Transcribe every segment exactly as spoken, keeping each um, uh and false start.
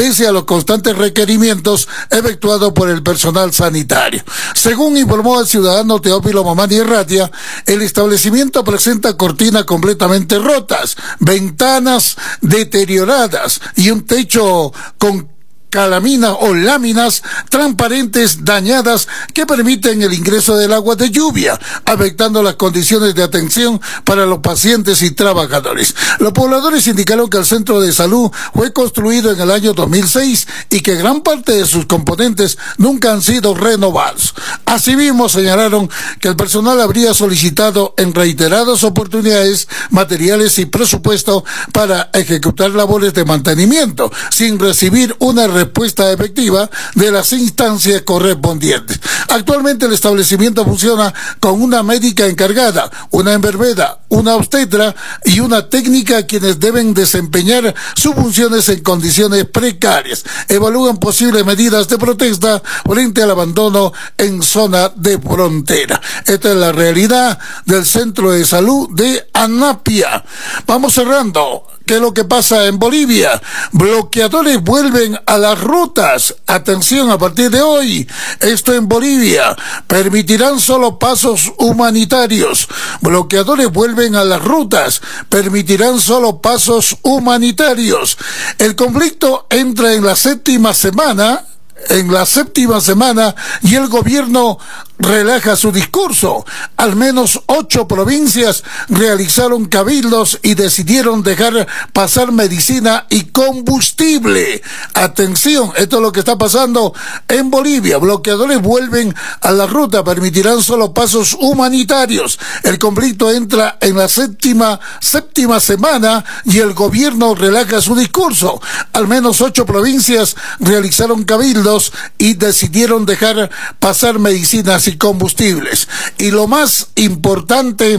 pese a los constantes requerimientos efectuados por el personal sanitario. Según informó el ciudadano Teófilo Mamani Erratia, el establecimiento presenta cortinas completamente rotas, ventanas deterioradas y un techo con calaminas o láminas transparentes dañadas que permiten el ingreso del agua de lluvia, afectando las condiciones de atención para los pacientes y trabajadores. Los pobladores indicaron que el centro de salud fue construido en el año dos mil seis y que gran parte de sus componentes nunca han sido renovados. Asimismo, señalaron que el personal habría solicitado en reiteradas oportunidades materiales y presupuesto para ejecutar labores de mantenimiento, sin recibir una respuesta efectiva de las instancias correspondientes. Actualmente el establecimiento funciona con una médica encargada, una enfermera, una obstetra y una técnica quienes deben desempeñar sus funciones en condiciones precarias. Evalúan posibles medidas de protesta frente al abandono en zona de frontera. Esta es la realidad del centro de salud de Anapia. Vamos cerrando. ¿Qué es lo que pasa en Bolivia? Bloqueadores vuelven a las rutas. Atención, a partir de hoy, esto en Bolivia. Permitirán solo pasos humanitarios. Bloqueadores vuelven a las rutas. Permitirán solo pasos humanitarios. El conflicto entra en la séptima semana. En la séptima semana y el gobierno relaja su discurso. Al menos ocho provincias realizaron cabildos y decidieron dejar pasar medicina y combustible. Atención, esto es lo que está pasando en Bolivia. Bloqueadores vuelven a la ruta, permitirán solo pasos humanitarios. El conflicto entra en la séptima, séptima semana y el gobierno relaja su discurso. Al menos ocho provincias realizaron cabildos y decidieron dejar pasar medicinas y combustibles. Y lo más importante,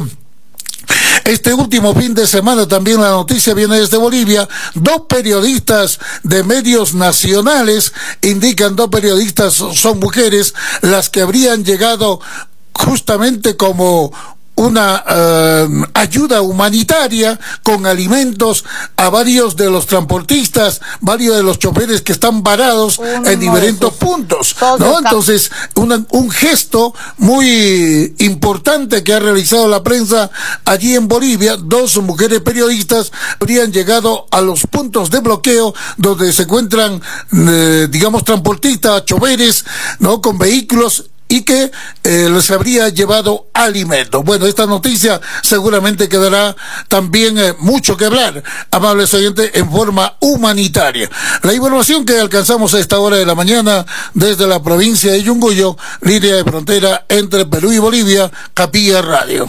este último fin de semana también la noticia viene desde Bolivia. Dos periodistas de medios nacionales, indican dos periodistas, son mujeres, las que habrían llegado justamente como una uh, ayuda humanitaria con alimentos a varios de los transportistas, varios de los choferes que están varados Uno en diferentes puntos, ¿no? Entonces, una, un gesto muy importante que ha realizado la prensa allí en Bolivia. Dos mujeres periodistas habrían llegado a los puntos de bloqueo donde se encuentran, eh, digamos, transportistas, choferes, ¿no? Con vehículos, y que eh, les habría llevado alimentos. Bueno, esta noticia seguramente quedará también eh, mucho que hablar, amables oyentes, en forma humanitaria. La información que alcanzamos a esta hora de la mañana desde la provincia de Yunguyo, línea de frontera entre Perú y Bolivia, Capilla Radio.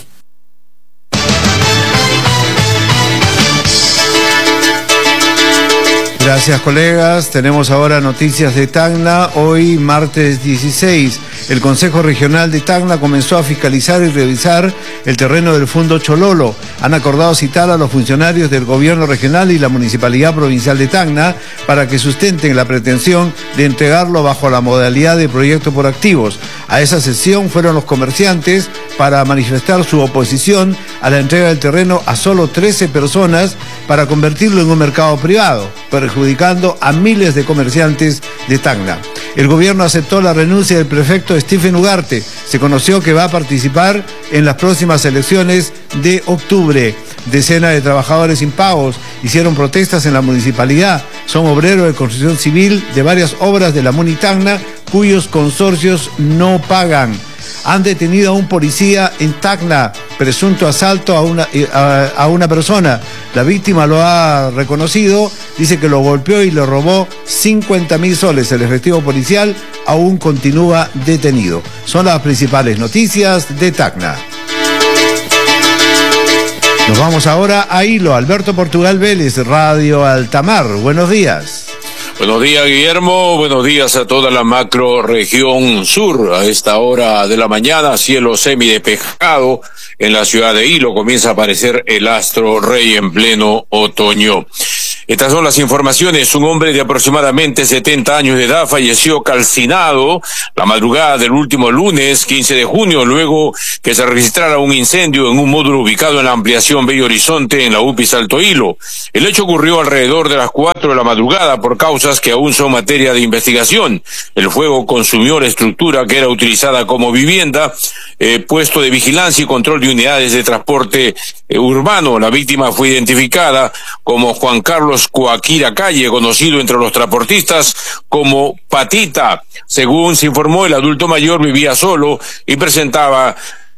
Gracias, colegas. Tenemos ahora noticias de Tacna. Hoy, martes dieciséis, el Consejo Regional de Tacna comenzó a fiscalizar y revisar el terreno del Fundo Chololo. Han acordado citar a los funcionarios del gobierno regional y la Municipalidad Provincial de Tacna para que sustenten la pretensión de entregarlo bajo la modalidad de proyecto por activos. A esa sesión fueron los comerciantes para manifestar su oposición a la entrega del terreno a solo trece personas para convertirlo en un mercado privado, perjudicando a miles de comerciantes de Tacna. El gobierno aceptó la renuncia del prefecto Stephen Ugarte. Se conoció que va a participar en las próximas elecciones de octubre. Decenas de trabajadores impagos hicieron protestas en la municipalidad. Son obreros de construcción civil de varias obras de la Muni Tacna, cuyos consorcios no pagan. Han detenido a un policía en Tacna, presunto asalto a una, a, a una persona. La víctima lo ha reconocido, dice que lo golpeó y le robó cincuenta mil soles. El efectivo policial aún continúa detenido. Son las principales noticias de Tacna. Nos vamos ahora a Hilo. Alberto Portugal Vélez, Radio Altamar. Buenos días. Buenos días, Guillermo. Buenos días a toda la macro región sur. A esta hora de la mañana, cielo semidespejado en la ciudad de Hilo. Comienza a aparecer el astro rey en pleno otoño. Estas son las informaciones. Un hombre de aproximadamente setenta años de edad falleció calcinado la madrugada del último lunes, quince de junio, luego que se registrara un incendio en un módulo ubicado en la ampliación Bello Horizonte en la U P I Salto Hilo. El hecho ocurrió alrededor de las cuatro de la madrugada por causas que aún son materia de investigación. El fuego consumió la estructura que era utilizada como vivienda, eh, puesto de vigilancia y control de unidades de transporte eh, urbano. La víctima fue identificada como Juan Carlos Coaquira Calle, conocido entre los transportistas como Patita. Según se informó, el adulto mayor vivía solo y presentaba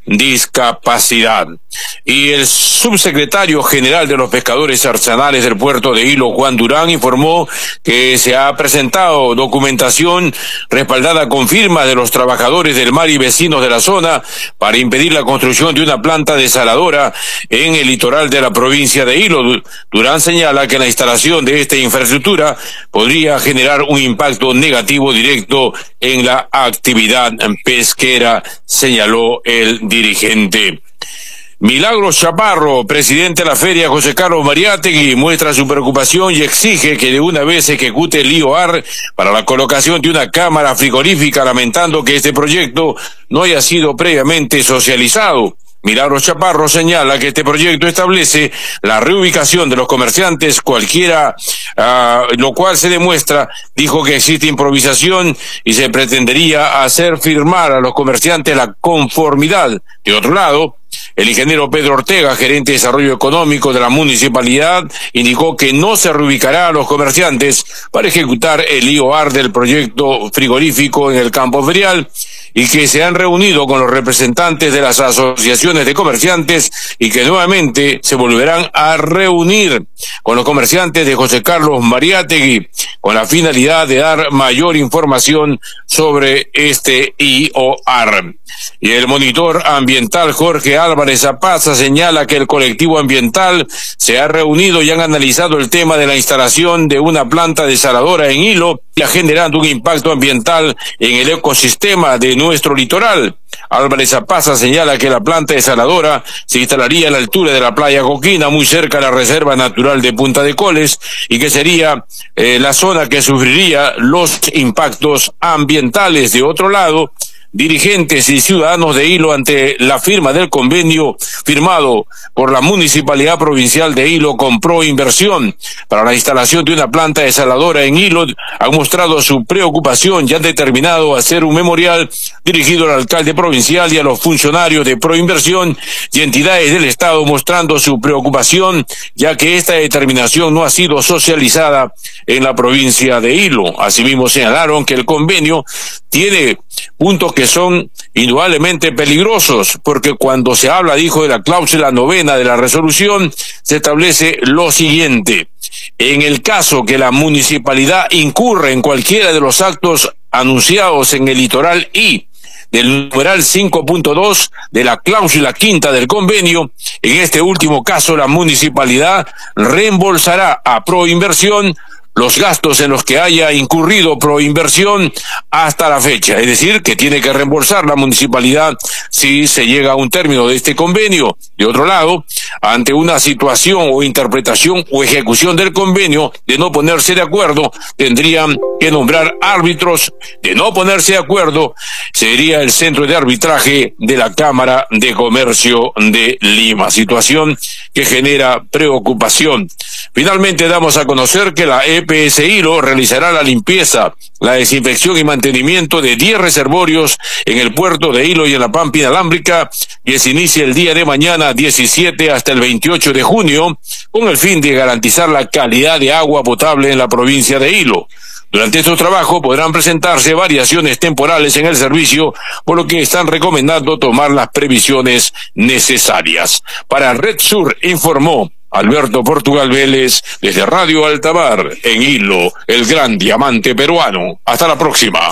discapacidad. Y el subsecretario general de los pescadores artesanales del puerto de Hilo, Juan Durán, informó que se ha presentado documentación respaldada con firmas de los trabajadores del mar y vecinos de la zona para impedir la construcción de una planta desaladora en el litoral de la provincia de Hilo. Durán señala que la instalación de esta infraestructura podría generar un impacto negativo directo en la actividad pesquera, señaló el dirigente. Milagros Chaparro, presidente de la feria José Carlos Mariátegui, muestra su preocupación y exige que de una vez se ejecute el I O A R para la colocación de una cámara frigorífica, lamentando que este proyecto no haya sido previamente socializado. Milagros Chaparro señala que este proyecto establece la reubicación de los comerciantes cualquiera, uh, lo cual se demuestra, dijo que existe improvisación y se pretendería hacer firmar a los comerciantes la conformidad. De otro lado, el ingeniero Pedro Ortega, gerente de desarrollo económico de la municipalidad, indicó que no se reubicará a los comerciantes para ejecutar el I O A R del proyecto frigorífico en el campo ferial, y que se han reunido con los representantes de las asociaciones de comerciantes y que nuevamente se volverán a reunir con los comerciantes de José Carlos Mariátegui con la finalidad de dar mayor información sobre este I O A R. Y el monitor ambiental Jorge Álvarez Zapaza señala que el colectivo ambiental se ha reunido y han analizado el tema de la instalación de una planta desaladora en Hilo, ya generando un impacto ambiental en el ecosistema de nuestro litoral. Álvarez Zapaza señala que la planta desaladora se instalaría a la altura de la playa Coquina, muy cerca de la Reserva Natural de Punta de Coles, y que sería eh, la zona que sufriría los impactos ambientales. De otro lado, dirigentes y ciudadanos de Hilo, ante la firma del convenio firmado por la Municipalidad Provincial de Hilo con Proinversión para la instalación de una planta desaladora en Hilo, han mostrado su preocupación y han determinado hacer un memorial dirigido al alcalde provincial y a los funcionarios de Proinversión y entidades del Estado, mostrando su preocupación, ya que esta determinación no ha sido socializada en la provincia de Hilo. Asimismo, señalaron que el convenio tiene puntos que son indudablemente peligrosos, porque cuando se habla, dijo, de la cláusula novena de la resolución, se establece lo siguiente: en el caso que la municipalidad incurra en cualquiera de los actos anunciados en el litoral I del numeral cinco punto dos de la cláusula quinta del convenio, en este último caso la municipalidad reembolsará a Proinversión los gastos en los que haya incurrido Proinversión hasta la fecha. Es decir, que tiene que reembolsar la municipalidad si se llega a un término de este convenio. De otro lado, ante una situación o interpretación o ejecución del convenio de no ponerse de acuerdo, tendrían que nombrar árbitros. De no ponerse de acuerdo, sería el centro de arbitraje de la Cámara de Comercio de Lima. Situación que genera preocupación. Finalmente, damos a conocer que la E P S Hilo realizará la limpieza, la desinfección y mantenimiento de diez reservorios en el puerto de Hilo y en la pampa inalámbrica, que se inicia el día de mañana diecisiete hasta el veintiocho de junio, con el fin de garantizar la calidad de agua potable en la provincia de Hilo. Durante estos trabajos podrán presentarse variaciones temporales en el servicio, por lo que están recomendando tomar las previsiones necesarias. Para Red Sur informó Alberto Portugal Vélez desde Radio Altamar, en Hilo, el gran diamante peruano. Hasta la próxima.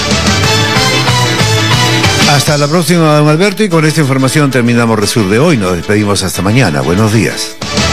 Hasta la próxima, don Alberto, y con esta información terminamos Red Sur de hoy. Nos despedimos hasta mañana. Buenos días.